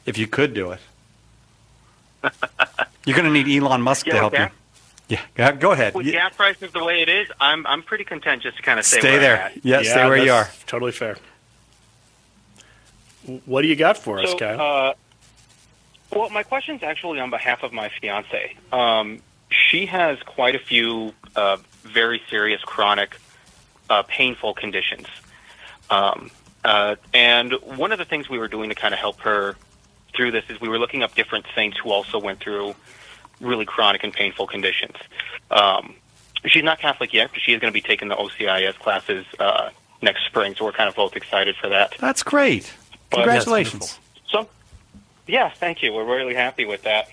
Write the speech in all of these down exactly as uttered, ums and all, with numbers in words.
if you could do it. You're going to need Elon Musk yeah, to help gas, you. Yeah, go ahead. With you, gas prices the way it is, I'm I'm pretty content just to kind of stay, stay where there. I'm at. Yeah, yeah, stay where you are. Totally fair. What do you got for us, So, Kyle? uh, well, my question's actually on behalf of my fiance. Um, she has quite a few uh, very serious chronic uh, painful conditions. Um, uh, and one of the things we were doing to kind of help her through this is we were looking up different saints who also went through really chronic and painful conditions. Um, she's not Catholic yet, but she is going to be taking the O C I S classes uh, next spring, so we're kind of both excited for that. That's great. But- Congratulations. So, yeah, thank you. We're really happy with that.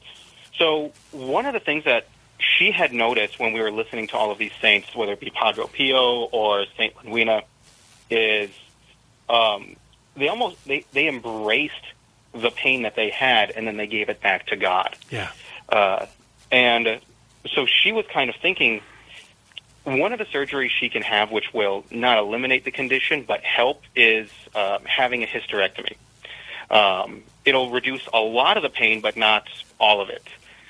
So one of the things that she had noticed when we were listening to all of these saints, whether it be Padre Pio or Saint Ludwina, is um, they almost they, they embraced the pain that they had, and then they gave it back to God. Yeah. Uh, and so she was kind of thinking, one of the surgeries she can have, which will not eliminate the condition but help, is uh, having a hysterectomy. Um, it'll reduce a lot of the pain, but not all of it.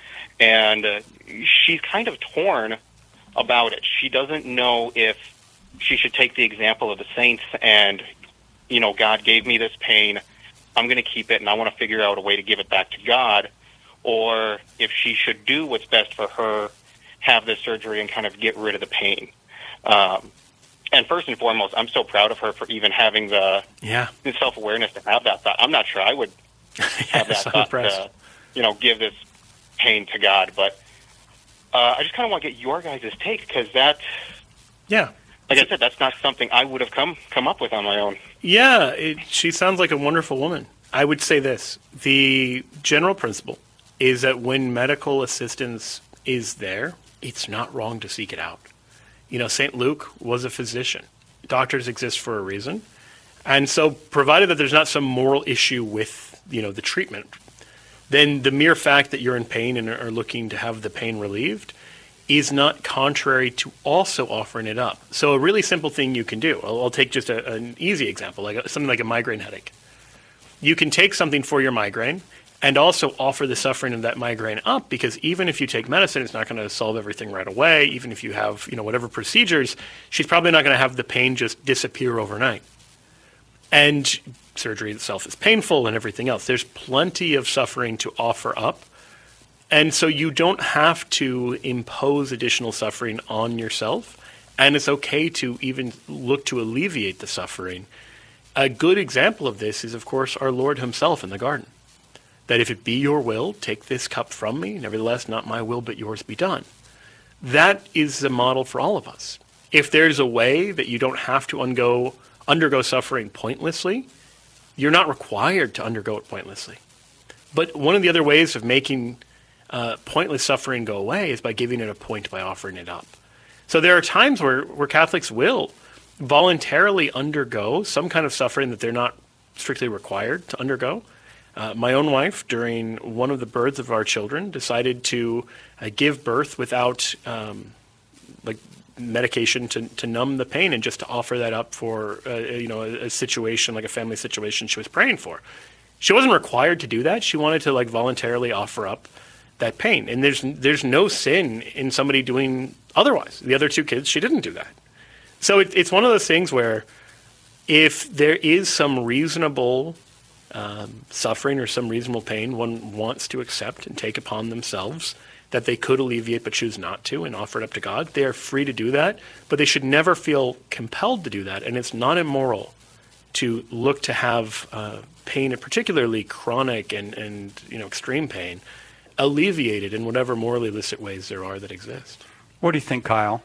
And uh, she's kind of torn about it. She doesn't know if she should take the example of the saints and, you know, God gave me this pain, I'm going to keep it, and I want to figure out a way to give it back to God, or if she should do what's best for her, have this surgery and kind of get rid of the pain. Um, and first and foremost, I'm so proud of her for even having the, Yeah. the self-awareness to have that thought. I'm not sure I would have that so thought impressed. to, you know, give this pain to God. But uh, I just kind of want to get your guys' take, because that, Yeah. like I said, that's not something I would have come come up with on my own. Yeah, it, she sounds like a wonderful woman. I would say this. The general principle is that when medical assistance is there, it's not wrong to seek it out. You know, Saint Luke was a physician. Doctors exist for a reason. And so provided that there's not some moral issue with, you know, the treatment, then the mere fact that you're in pain and are looking to have the pain relieved is not contrary to also offering it up. So a really simple thing you can do, I'll, I'll take just a, an easy example, like a, something like a migraine headache. You can take something for your migraine and also offer the suffering of that migraine up, because even if you take medicine, it's not going to solve everything right away. Even if you have, you know, whatever procedures, she's probably not going to have the pain just disappear overnight. And surgery itself is painful and everything else. There's plenty of suffering to offer up. And so you don't have to impose additional suffering on yourself. And it's okay to even look to alleviate the suffering. A good example of this is, of course, our Lord himself in the garden. That if it be your will, take this cup from me. Nevertheless, not my will, but yours be done. That is the model for all of us. If there's a way that you don't have to undergo, undergo suffering pointlessly, you're not required to undergo it pointlessly. But one of the other ways of making uh, pointless suffering go away is by giving it a point, by offering it up. So there are times where, where Catholics will voluntarily undergo some kind of suffering that they're not strictly required to undergo. Uh, my own wife, during one of the births of our children, decided to uh, give birth without um, like medication to, to numb the pain, and just to offer that up for uh, you know a, a situation, like a family situation she was praying for. She wasn't required to do that. She wanted to like voluntarily offer up that pain, and there's there's no sin in somebody doing otherwise. The other two kids, she didn't do that. So it, it's one of those things where if there is some reasonable Um, suffering or some reasonable pain one wants to accept and take upon themselves that they could alleviate but choose not to and offer it up to God, they are free to do that, but they should never feel compelled to do that. And it's not immoral to look to have uh, pain, and particularly chronic and, and you know extreme pain, alleviated in whatever morally illicit ways there are that exist. What do you think, Kyle?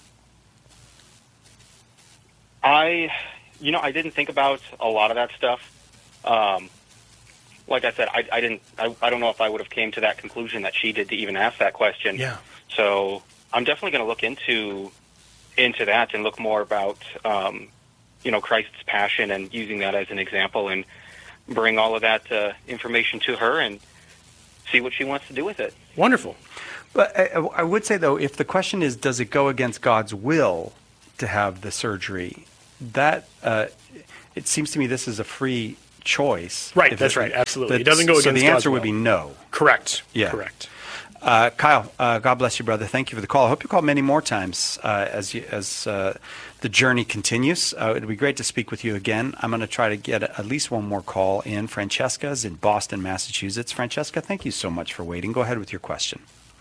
I, you know, I didn't think about a lot of that stuff. Um, like I said, I, I didn't. I, I don't know if I would have came to that conclusion that she did to even ask that question. Yeah. So I'm definitely going to look into into that and look more about, um, you know, Christ's passion and using that as an example, and bring all of that uh, information to her and see what she wants to do with it. Wonderful. But I, I would say, though, if the question is, does it go against God's will to have the surgery, that uh, it seems to me this is a free choice. Right, If that's it- right, absolutely. that- It doesn't go so against the answer God's would will. be no. Correct. Yeah. Correct. Uh, Kyle, uh, God bless you, brother. Thank you for the call. I hope you call many more times uh, as you, as uh, the journey continues. Uh, it'd be great to speak with you again. I'm going to try to get at least one more call in. Francesca's in Boston, Massachusetts. Francesca, thank you so much for waiting. Go ahead with your question.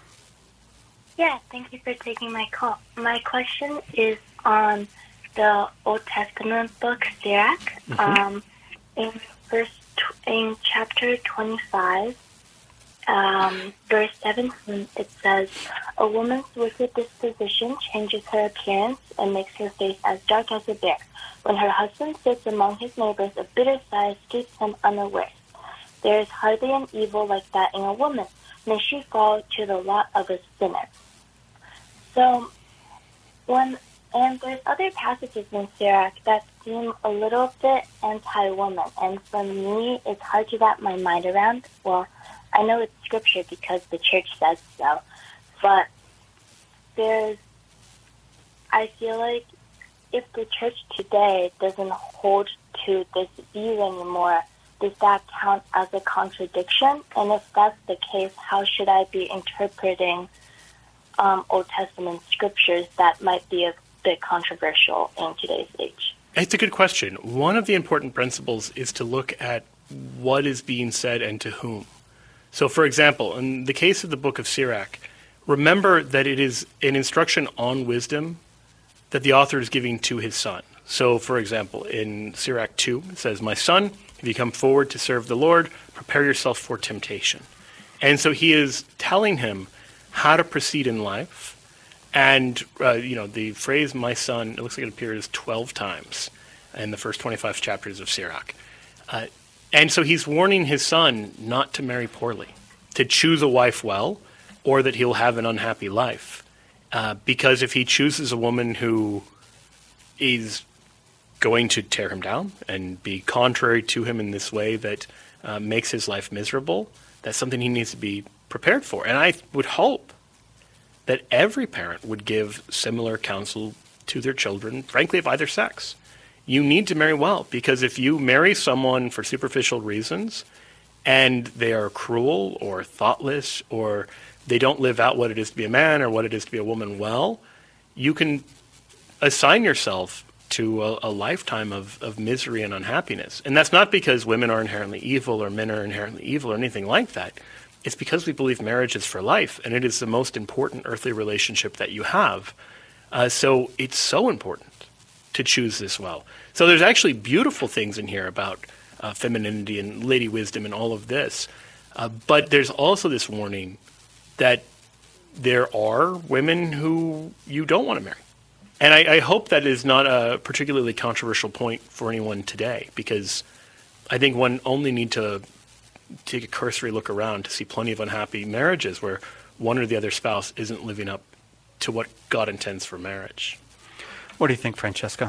Yeah, thank you for taking my call. My question is on the Old Testament book, Sirach. Mm-hmm. Um, in verse, tw- in chapter twenty-five, um, verse seventeen, it says, "A woman's wicked disposition changes her appearance and makes her face as dark as a bear. When her husband sits among his neighbors, a bitter sigh escapes him unawares. There is hardly an evil like that in a woman. May she fall to the lot of a sinner." So, when and there's other passages in Sirach that seem a little bit anti-woman, and for me, it's hard to wrap my mind around. Well, I know it's scripture because the church says so, but there's, I feel like if the church today doesn't hold to this view anymore, does that count as a contradiction? And if that's the case, how should I be interpreting um, Old Testament scriptures that might be a bit controversial in today's age? It's a good question. One of the important principles is to look at what is being said and to whom. So, for example, in the case of the book of Sirach, remember that it is an instruction on wisdom that the author is giving to his son. So, for example, in Sirach two, it says, "My son, if you come forward to serve the Lord, prepare yourself for temptation." And so he is telling him how to proceed in life. And, uh, you know, the phrase, "my son," it looks like it appears twelve times in the first twenty-five chapters of Sirach. Uh, and so he's warning his son not to marry poorly, to choose a wife well, or that he'll have an unhappy life. Uh, because if he chooses a woman who is going to tear him down and be contrary to him in this way that uh, makes his life miserable, that's something he needs to be prepared for. And I would hope that every parent would give similar counsel to their children, frankly, of either sex. You need to marry well, because if you marry someone for superficial reasons and they are cruel or thoughtless or they don't live out what it is to be a man or what it is to be a woman well, you can assign yourself to a, a lifetime of, of misery and unhappiness. And that's not because women are inherently evil or men are inherently evil or anything like that. It's because we believe marriage is for life, and it is the most important earthly relationship that you have. Uh, so it's so important to choose this well. So there's actually beautiful things in here about uh, femininity and lady wisdom and all of this. Uh, but there's also this warning that there are women who you don't want to marry. And I, I hope that is not a particularly controversial point for anyone today, because I think one only need to take a cursory look around to see plenty of unhappy marriages where one or the other spouse isn't living up to what God intends for marriage. What do you think, Francesca?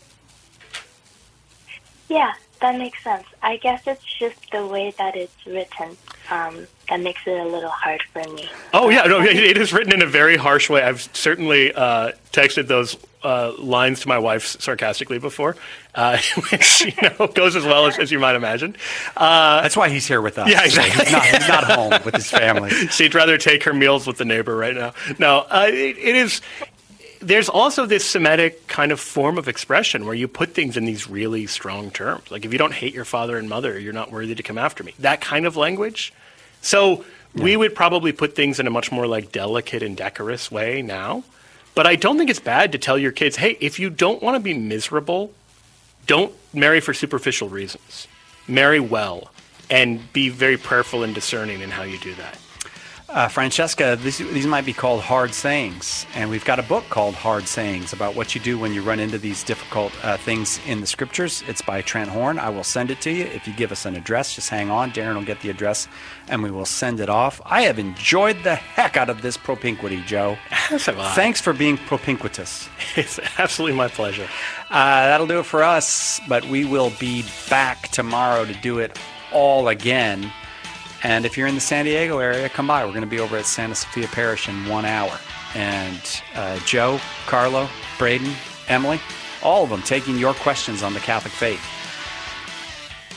Yeah, that makes sense. I guess it's just the way that it's written um, that makes it a little hard for me. Oh, yeah, no, it is written in a very harsh way. I've certainly uh, texted those uh, lines to my wife sarcastically before, uh, which, you know, goes as well as, as you might imagine. Uh, That's why he's here with us. Yeah, exactly. He's not, he's not home with his family. She'd rather take her meals with the neighbor right now. No, uh, it, it is... There's also this Semitic kind of form of expression where you put things in these really strong terms. Like, if you don't hate your father and mother, you're not worthy to come after me. That kind of language. So yeah. We would probably put things in a much more like delicate and decorous way now. But I don't think it's bad to tell your kids, hey, if you don't want to be miserable, don't marry for superficial reasons. Marry well and be very prayerful and discerning in how you do that. Uh, Francesca, these, these might be called hard sayings, and we've got a book called Hard Sayings about what you do when you run into these difficult uh, things in the scriptures. It's by Trent Horn. I will send it to you. If you give us an address, just hang on. Darren will get the address, and we will send it off. I have enjoyed the heck out of this propinquity, Joe. Thanks for being propinquitous. It's absolutely my pleasure. Uh, that'll do it for us, but we will be back tomorrow to do it all again. And if you're in the San Diego area, come by. We're going to be over at Santa Sophia Parish in one hour. And uh, Joe, Carlo, Braden, Emily, all of them taking your questions on the Catholic faith.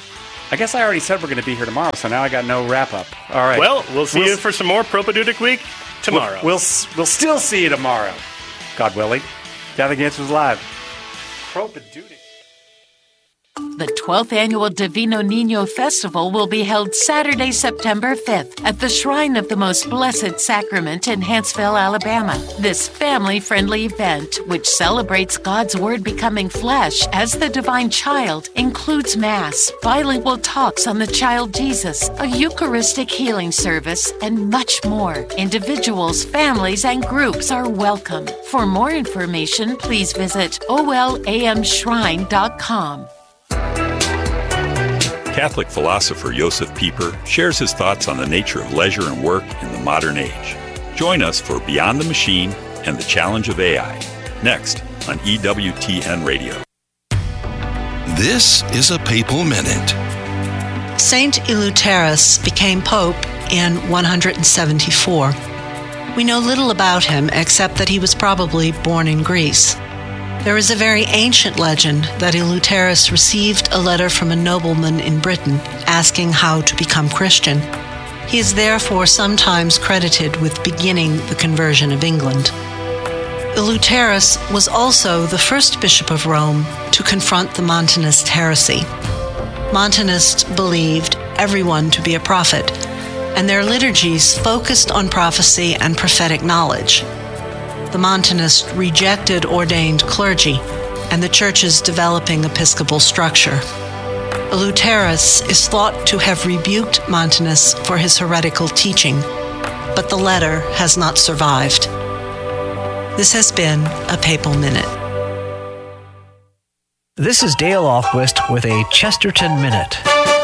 I guess I already said we're going to be here tomorrow, so now I got no wrap-up. All right. Well, we'll see We'll you s- for some more Propedeutic Week tomorrow. We'll, we'll, s- we'll still see you tomorrow. God willing. Catholic Answers Live. Propedeutic. The twelfth Annual Divino Niño Festival will be held Saturday, September fifth at the Shrine of the Most Blessed Sacrament in Hanceville, Alabama. This family-friendly event, which celebrates God's Word becoming flesh as the divine child, includes Mass, bilingual talks on the child Jesus, a Eucharistic healing service, and much more. Individuals, families, and groups are welcome. For more information, please visit O L A M shrine dot com. Catholic philosopher Josef Pieper shares his thoughts on the nature of leisure and work in the modern age. Join us for Beyond the Machine and the Challenge of A I, next on E W T N Radio. This is a Papal Minute. Saint Eleuterus became Pope in one hundred seventy-four. We know little about him except that he was probably born in Greece. There is a very ancient legend that Eleuterus received a letter from a nobleman in Britain asking how to become Christian. He is therefore sometimes credited with beginning the conversion of England. Eleuterus was also the first bishop of Rome to confront the Montanist heresy. Montanists believed everyone to be a prophet, and their liturgies focused on prophecy and prophetic knowledge. The Montanists rejected ordained clergy and the Church's developing episcopal structure. Eleuterus is thought to have rebuked Montanists for his heretical teaching, but the letter has not survived. This has been a Papal Minute. This is Dale Ahlquist with a Chesterton Minute.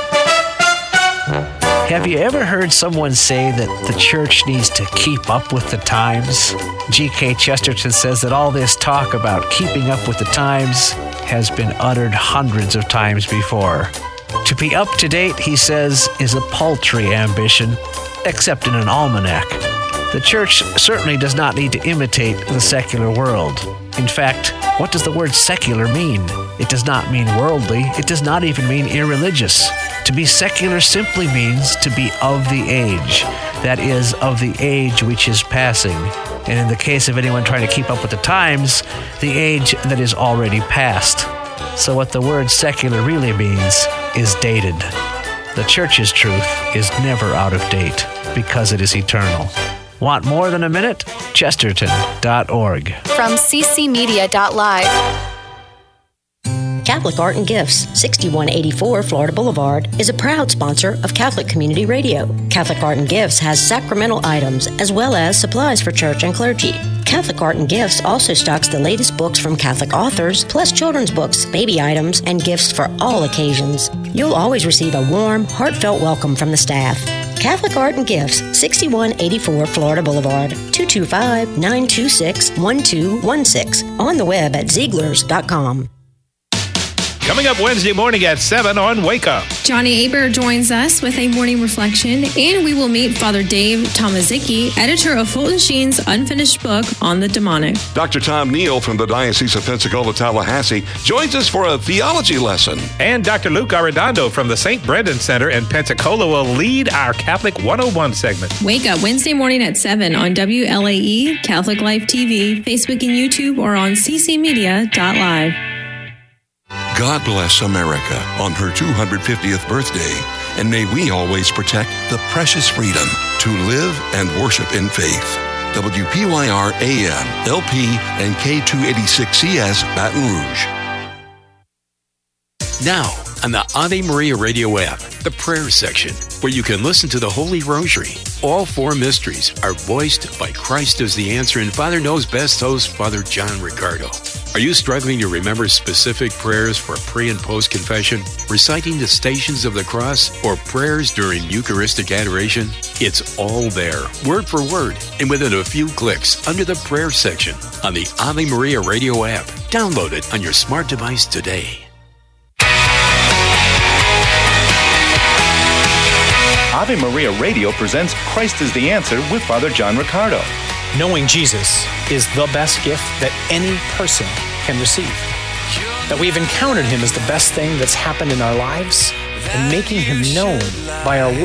Have you ever heard someone say that the church needs to keep up with the times? G K Chesterton says that all this talk about keeping up with the times has been uttered hundreds of times before. To be up to date, he says, is a paltry ambition, except in an almanac. The church certainly does not need to imitate the secular world. In fact, what does the word secular mean? It does not mean worldly. It does not even mean irreligious. To be secular simply means to be of the age. That is, of the age which is passing. And in the case of anyone trying to keep up with the times, the age that is already past. So what the word secular really means is dated. The church's truth is never out of date because it is eternal. Want more than a minute? Chesterton dot org. From c c media dot live. Catholic Art and Gifts, sixty-one eighty-four Florida Boulevard, is a proud sponsor of Catholic Community Radio. Catholic Art and Gifts has sacramental items as well as supplies for church and clergy. Catholic Art and Gifts also stocks the latest books from Catholic authors, plus children's books, baby items, and gifts for all occasions. You'll always receive a warm, heartfelt welcome from the staff. Catholic Art and Gifts, sixty-one eighty-four Florida Boulevard, two two five, nine two six, one two one six. On the web at Zieglers dot com. Coming up Wednesday morning at seven on Wake Up. Johnny Aber joins us with a morning reflection, and we will meet Father Dave Tomaszicki, editor of Fulton Sheen's unfinished book on the demonic. Doctor Tom Neal from the Diocese of Pensacola, Tallahassee, joins us for a theology lesson. And Doctor Luke Arredondo from the Saint Brendan Center in Pensacola will lead our Catholic one oh one segment. Wake Up Wednesday morning at seven on W L A E, Catholic Life T V, Facebook and YouTube, or on c c media dot live. God bless America on her two hundred fiftieth birthday, and may we always protect the precious freedom to live and worship in faith. W P Y R A M, L P, and K two eighty-six C S, Baton Rouge. Now, on the Ave Maria radio app, the prayer section, where you can listen to the Holy Rosary. All four mysteries are voiced by Christ as the Answer and Father Knows Best host Father John Ricardo. Are you struggling to remember specific prayers for pre- and post-confession, reciting the Stations of the Cross, or prayers during Eucharistic adoration? It's all there, word for word, and within a few clicks under the prayer section on the Ave Maria radio app. Download it on your smart device today. Ave Maria Radio presents Christ is the Answer with Father John Ricardo. Knowing Jesus is the best gift that any person can receive. That we've encountered him is the best thing that's happened in our lives. and making him known by our